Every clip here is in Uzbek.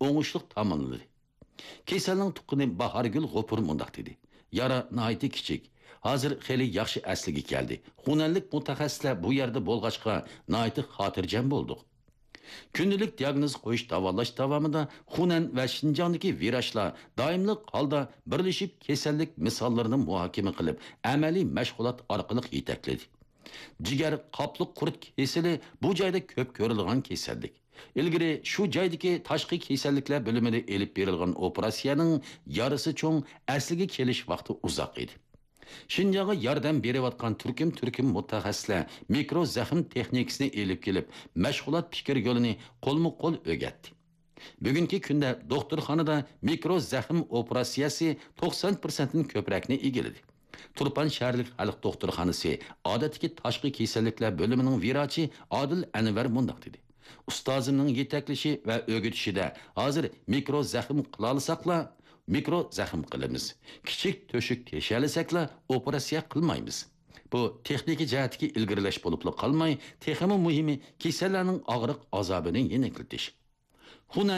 oңuşluq tamamladı. Keselning tuqquni Bahargul G'ofur mundaq dedi. Yara nihoyatda kichik. Hozir xeli yaxshi asliga keldi. Xunanlik mutaxassislar bu yerda bo'lg'achqa nihoyatda xotirjam bo'ldik. Kundalik diagnoz qo'yish davolash davomida Xunan va Shinjongdagi virajlar doimli holda birlashib kasallik misollarini muhokama qilib, amaliy mashg'ulot orqali yetakladi. Jigar qopli qurt kesili bu joyda ko'p ko'rilgan kasallik. Ilgari shu joydagi tashqi kasalliklar bo'limida elib berilgan operatsiyaning yarısı cho'ng asliga kelish vaqti uzoq edi. Shinjongga yordam berayotgan turkum mutaxassislar mikro zaxm texnikasini elib kelib, mashg'ulot fikr yo'lini qo'lma-qo'l o'rgatdi. Bugungi kunda doktorxonada mikro zaxm operatsiyasi 90% ko'prakni egiladi. Turpan shaharlik xalq doktorxonasi odatdagi tashqi kasalliklar bo'limining virachi Adil Anvar mundaq dedi. Ustozimning yetaklashi va o'rgatishida hozir mikro zaxm qila olsaqlar mikro zaxm qilamiz. Kichik to'shik teshalasakla operatsiya qilmaymiz. Bu texnika jihatdagi ilgirlash bo'lib qolmay, texmi muhimi kasallarning og'riq azobini yengillatish. Xunan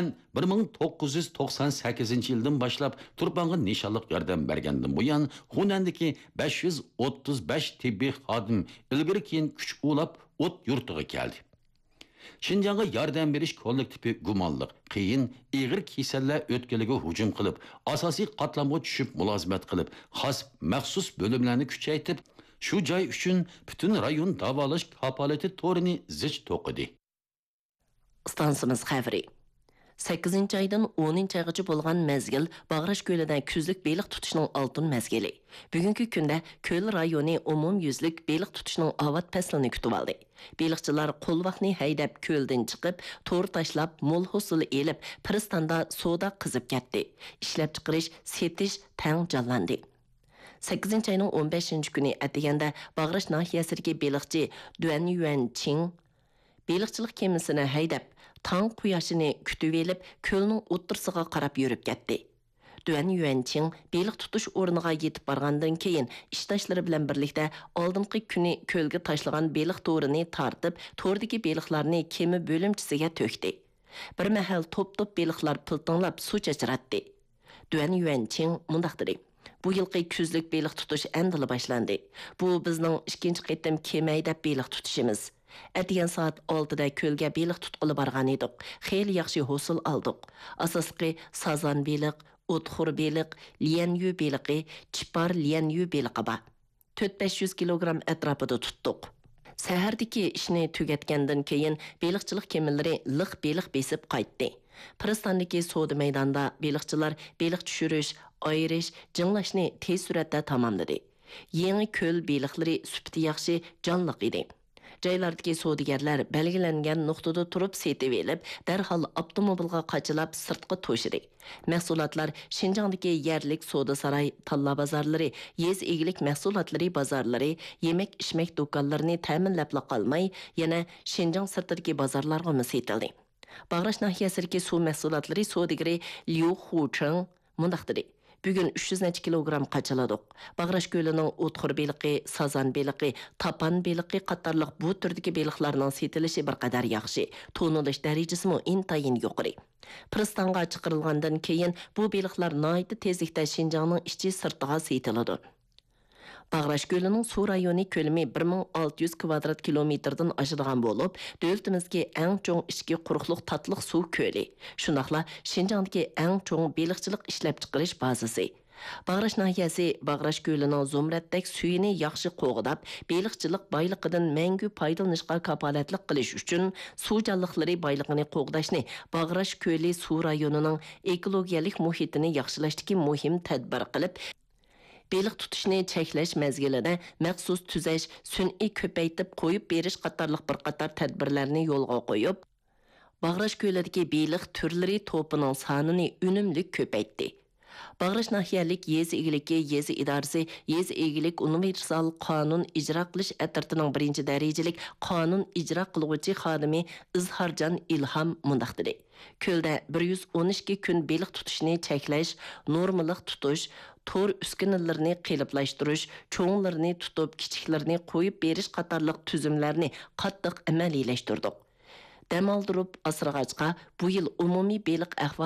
1998-yildan boshlab Turpanga nishonliq yordam bergandan buyon Xunandagi 535 tibbiy xodim ilgari keyin kuch ulab o't yurtiga keldi. Shinjongga yordam berish kollektivi gumonliq, qiyin, ig'ir kasallar o'tkaliga hujum qilib, asosiy qatlamga tushib mulozimat qilib, xos maxsus bo'limlarni kuchaytirib, shu joy uchun butun rayon davolash kapolati to'rini zich to'qidi. Stansimiz xavri 8 aydan 10 aygacha bo'lgan mezgil Bag'rash ko'lida kuzlik beliq tutishning oltin mezgili. Bugungi kunda ko'l rayoni umumyuzlik beliq tutishning avat faslini kutib oldi. Beliqchilar qo'l vaqtni haydab ko'ldan chiqib, to'r tashlab, mo'l hosil elib, Piristanda soda qizib ketdi. Ishlab chiqarish, setish tang jonlandi. 8 ayning 15 kuni atiganda Bag'rash nahiyasidagi beliqchi Duan Yuanqing beliqchilik kemisini haydab tang quyoshini kutib elib, ko'lning o'ttirsiga qarab yurib ketdi. Duan Yuanqing beliq tutish o'rniga yetib borgandan keyin ishdoshlari bilan birlikda oldingi kuni ko'lga tashlagan beliq to'rini tortib, to'rdagi beliqlarni kemi bo'limchisiga to'kdi. Bir mahal top-top beliqlar piltinglab suv chachiratdi. Duan Yuanqing mundaq dedi: Bu yilqi kuzlik beliq tutish endi boshlandi. Bu bizning ikkinchi qitim kema haydab beliq tutishimiz. Atigan soat 6da ko'lga beliq tutqili borgan edik. Xeyli yaxshi hosil oldik. Asosqi sazan beliq, o'txur beliq, lianyu beliqi, chipar lianyu beliqi bor. 400-500 kilogram atrofida tutdik. Sahardagi ishni tugatgandan keyin beliqchilik kemilari liq beliq besib qaytdi. Piristondagi savdo maydonida beliqchilar beliq tushirish, ayirish, jinglashni tez suratda tamomladi. Yangi ko'l beliqlari sufati yaxshi, jonliq edi. Joylardagi savdogarlar belgilangan nuqtada turib setib elib, darhol avtomobilga qachilab sirtqa to'shidi. Mahsulotlar Shinjongdagi yerlik savdo saroy, talla bozorlari, yez egilik mahsulotlari bozorlari, yemek-ichmek do'konlarini ta'minlab qolmay, yana Shinjong sirtidagi bozorlarga setildi. Bag'rash nahiyasidagi suv mahsulotlari savdogari Liu Hucheng mundaq dedi: Bugun 300 kilogram qachiladik. Bag'rash ko'lining o'txur beliqi, sazan beliqi, tapan beliqi qatorliq bu turdagi beliqlarning setilishi bir qadar yaxshi. To'nilish darajasi intayin yuqori. Piristanga chiqarilgandan keyin bu beliqlar nihoyat tezlikda Shinjongning ichi sirtiga setiladi. Bag'rash ko'lining suv rayoni ko'lami 1600 kvadrat kilometrdan oshadigan bo'lib, davlatimizga eng cho'ng ichki quruqliq tatliq suv ko'li. Shundaqla Shinjongdagi eng cho'ng beliqchilik ishlab chiqarish bazasi. Bag'rash nahiyasi Bag'rash ko'lining zumratdek suyini yaxshi qo'g'dab, beliqchilik boyligidan mangu foydalanishga kapolatlik qilish uchun suv jonliqlari boyligini qo'g'dashni Bag'rash ko'li suv rayonining ekologiyalik muhitini yaxshilashdagi muhim tadbir qilib, beliq tutishni cheklash mezgilida maxsus tuzash, sun'iy ko'paytib qo'yib berish qatorliq bir qator tadbirlarni yo'lga qo'yib, Bag'rash ko'lidagi beliq turlari to'pining sonini unumli ko'paytdi. Bag'rash nahiyalik yezi egiligi yezi idorasi yezi egilik universal qonun ijro qilish atratining birinchi darajalik qonun ijro qiluvchi xodimi Izhorjon Ilhom mundaq dedi: Ko'lda 112 kun beliq tutishni cheklash, normalik tutish, to'r uskunalarni qiliblashtirish, cho'nglarni tutib, kichiklarni qo'yib berish qatorliq tuzumlarni qattiq amaliylashtirdik. Dam oldirib asrag'achqa bu yil umumiy beliq ahvol